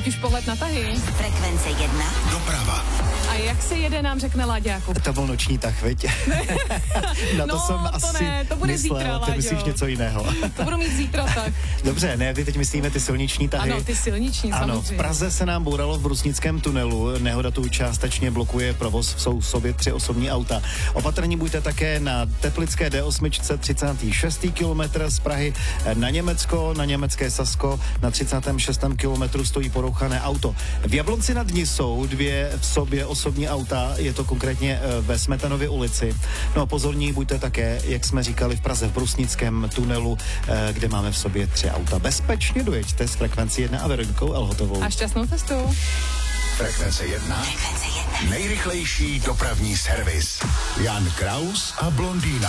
teď už pohled na tahy. Frekvence 1. Doprava. A jak se jede, nám řekne Láďáku. To byl noční tah, viď? Na to No, jsem to asi ne, to bude myslel, zítra, ty myslíš Láďo. něco jiného. To budu mít zítra tak. Dobře, ne, ty teď myslíme ty silniční tahy. Ano, ty silniční, Ano, samozřejmě. v Praze se nám bouralo v Brusnickém tunelu. Nehoda tu částečně blokuje provoz, jsou v sobě 3 osobní auta. Opatrní buďte také na Teplické D8, 36. kilometr z Prahy na Německo, na německé Sasko, na 36. kilometru stojí porouchané auto. V Jablonci nad Nisou 2 v sobě osobní auta, je to konkrétně ve Smetanově ulici. No a pozorní buďte také, jak jsme říkali, v Praze v Brusnickém tunelu, kde máme v sobě 3 auta. Bezpečně dojeďte s Frekvencí 1 a Veronikou Elhotovou. A šťastnou cestu. Frekvence 1. Nejrychlejší dopravní servis. Jan Kraus a blondýna.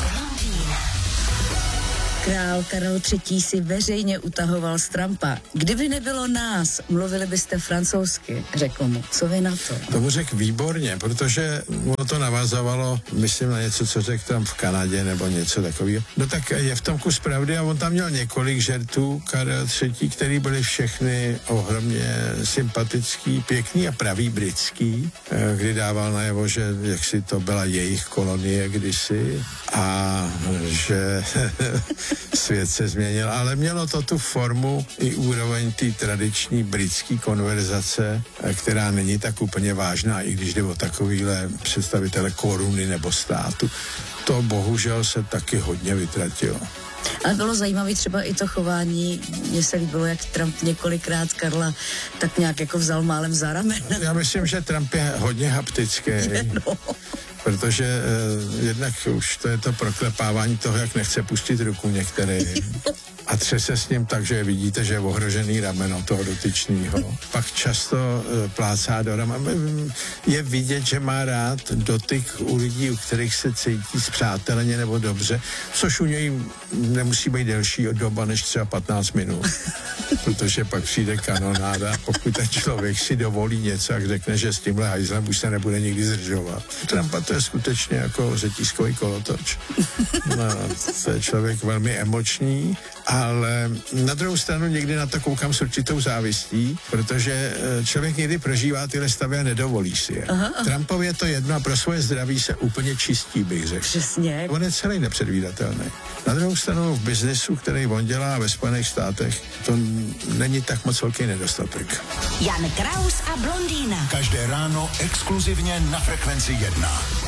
Král Karel III. Si veřejně utahoval z Trumpa. Kdyby nebylo nás, mluvili byste francouzsky, řekl mu. Co vy na to? Tomu řekl výborně, protože ono to navazovalo, myslím, na něco, co řekl tam v Kanadě nebo něco takového. No tak je v tom kus pravdy a on tam měl několik žertů, Karel III., který byly všechny ohromně sympatický, pěkný a pravý britský, kdy dával najevo, že jaksi to byla jejich kolonie kdysi a že svět se změnil, ale mělo to tu formu i úroveň té tradiční britské konverzace, která není tak úplně vážná, i když jde o takovýhle představitele koruny nebo státu. To bohužel se taky hodně vytratilo. Ale bylo zajímavé třeba i to chování. Mně se líbilo, jak Trump několikrát Karla tak nějak jako vzal málem za ramen. Já myslím, že Trump je hodně haptický. No. Protože jednak už to je to proklepávání toho, jak nechce pustit ruku některý. A třese s ním tak, že vidíte, že je ohrožený rameno toho dotyčného. Pak často plácá do ramena. Je vidět, že má rád dotyk u lidí, u kterých se cítí spřáteleně nebo dobře, což u něj nemusí být delší doba než třeba 15 minut. Protože pak přijde kanonáda, pokud ten člověk si dovolí něco, jak řekne, že s tímhle hajzlem už se nebude nikdy zdržovat. Trumpa to je skutečně jako řetízkový kolotoč. No, to je člověk velmi emoční, ale na druhou stranu někdy na to koukám s určitou závistí, protože člověk někdy prožívá tyhle stavy a nedovolí si je. Aha. Trumpovi je to jedno a pro svoje zdraví se úplně čistí, bych řekl. Přesně. On je celý nepředvídatelný. Na druhou stranu v biznesu, který on dělá ve Spojených státech, to není tak moc velký nedostatek. Jan Kraus a blondýna. Každé ráno exkluzivně na Frekvenci 1.